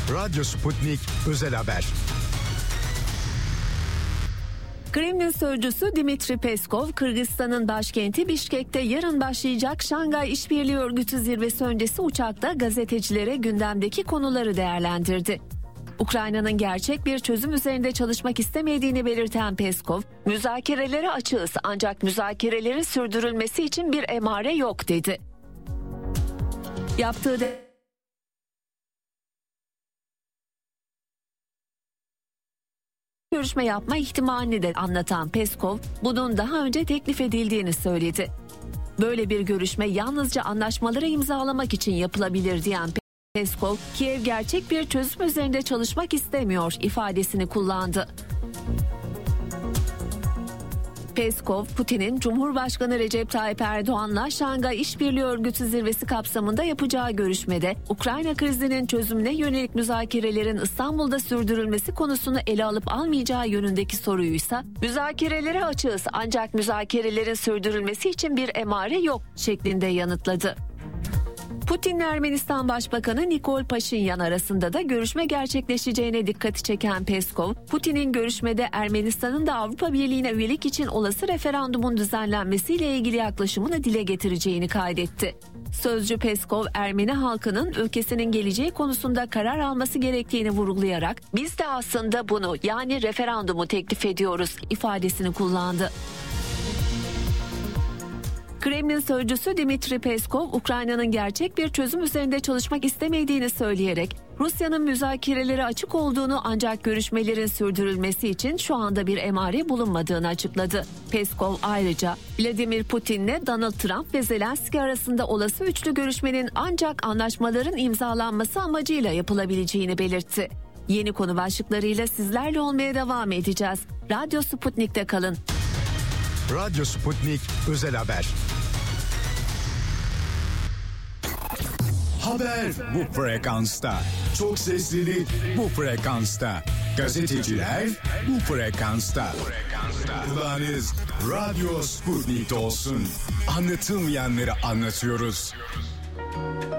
Radyo Sputnik Özel Haber. Kremlin sözcüsü Dmitri Peskov, Kırgızistan'ın başkenti Bişkek'te yarın başlayacak Şangay İşbirliği Örgütü zirvesi öncesi uçakta gazetecilere gündemdeki konuları değerlendirdi. Ukrayna'nın gerçek bir çözüm üzerinde çalışmak istemediğini belirten Peskov, müzakerelere açığız ancak müzakerelerin sürdürülmesi için bir emare yok dedi. Yaptığı görüşme yapma ihtimalini de anlatan Peskov, bunun daha önce teklif edildiğini söyledi. Böyle bir görüşme yalnızca anlaşmaları imzalamak için yapılabilir diyen Peskov, Kiev gerçek bir çözüm üzerinde çalışmak istemiyor ifadesini kullandı. Peskov, Putin'in Cumhurbaşkanı Recep Tayyip Erdoğan'la Şangay İşbirliği Örgütü zirvesi kapsamında yapacağı görüşmede Ukrayna krizinin çözümüne yönelik müzakerelerin İstanbul'da sürdürülmesi konusunu ele alıp almayacağı yönündeki soruysa müzakerelere açığız ancak müzakerelerin sürdürülmesi için bir emare yok şeklinde yanıtladı. Putin'le Ermenistan Başbakanı Nikol Paşinyan arasında da görüşme gerçekleşeceğine dikkati çeken Peskov, Putin'in görüşmede Ermenistan'ın da Avrupa Birliği'ne üyelik için olası referandumun düzenlenmesiyle ilgili yaklaşımını dile getireceğini kaydetti. Sözcü Peskov, Ermeni halkının ülkesinin geleceği konusunda karar alması gerektiğini vurgulayarak, biz de aslında bunu yani referandumu teklif ediyoruz ifadesini kullandı. Kremlin sözcüsü Dmitri Peskov, Ukrayna'nın gerçek bir çözüm üzerinde çalışmak istemediğini söyleyerek, Rusya'nın müzakerelere açık olduğunu ancak görüşmelerin sürdürülmesi için şu anda bir emare bulunmadığını açıkladı. Peskov ayrıca Vladimir Putin'le Donald Trump ve Zelenski arasında olası üçlü görüşmenin ancak anlaşmaların imzalanması amacıyla yapılabileceğini belirtti. Yeni konu başlıklarıyla sizlerle olmaya devam edeceğiz. Radyo Sputnik'te kalın. Radyo Sputnik Özel Haber. Haber bu frekansta. Çok seslilik bu frekansta. Gazeteciler bu frekansta. Kulağınız Radyo Sputnik'te olsun. Anlatılmayanları anlatıyoruz.